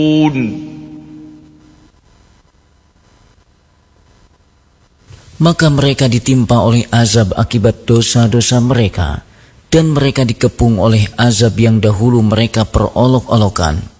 Maka mereka ditimpa oleh azab akibat dosa-dosa mereka, dan mereka dikepung oleh azab yang dahulu mereka perolok-olokan.